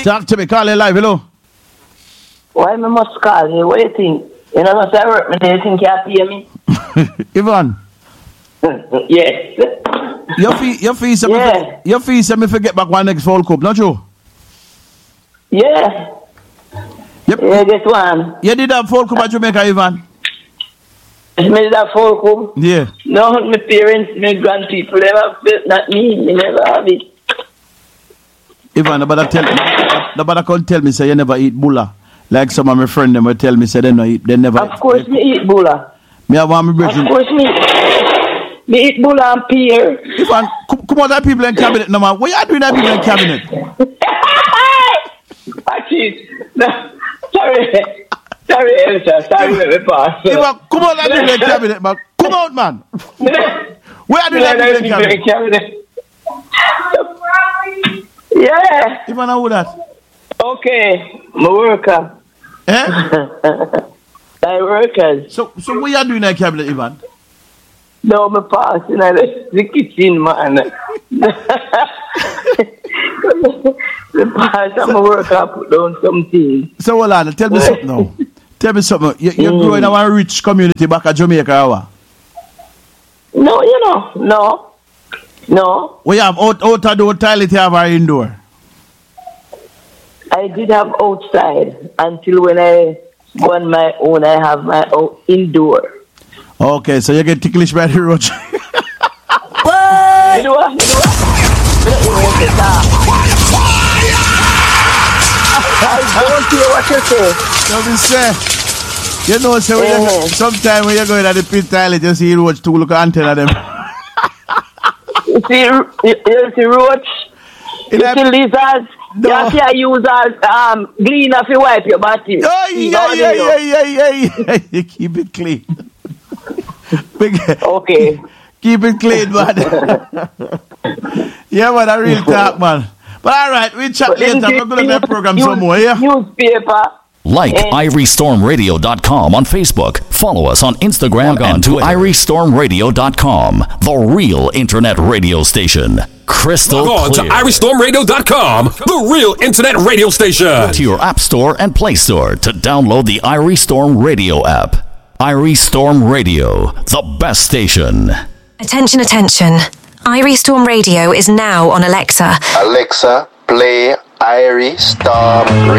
Talk to me. Call you live. Hello. Why I must call you? What do you think? You know, must I work me? Do you think you have to hear me? Ivan. Yes. Your fees me forget back one next Fall Cup, not you? Yeah. Yep. Yeah, get one. You did that Fall Cup at Jamaica, Ivan? I made that Fall Cup. Yeah. No, my parents, my grandpeople, never felt not me. Me never have it. Ivan, nobody can't tell me say you never eat bulla. Like some of my friends them will tell me say they never. Of course, me eat bulla. Me have one my Of course, me eat bulla and pear. Ivan, come on, that people in cabinet, no man. What you doing that people in cabinet? No, sorry, Elsa. Sorry, let me pass. Ivan, come on, that people in cabinet, man. Come out, man. Where are that people in cabinet? Yeah. Ivan, how that? Okay, my worker. Eh? My workers. So what you doing in that cabinet, Ivan? No, my pass in the kitchen, man. The pass, I'm a worker, put down something. So hold on, tell me something now. Tell me something. You're growing in a rich community back at Jamaica, or? No, you know, no. We have outdoor toilet you have or indoor? I did have outside until when I go on my own, I have my own indoor. Okay, so you get ticklish by the road. What? You know what? I don't hear what you say. Let me say. You know, so sometimes when you go in the pit toilet, you see roach to look at antenna them. You see roach? You see lizards? No. You can use as cleaner if you wipe your body. Yeah. You keep it clean. Okay. Keep it clean, man. Yeah, man, I real talk, man. But all right, we'll chat later. We're going to that program some more, yeah? Newspaper. Like IrieStormRadio.com on Facebook. Follow us on Instagram and to IrieStormRadio.com, the real internet radio station. Crystal Log on clear. to IrieStormRadio.com, the real internet radio station. To your App Store and Play Store to download the Irie Storm Radio app. Irie Storm Radio, the best station. Attention. Irie Storm Radio is now on Alexa. Alexa, play Irie Storm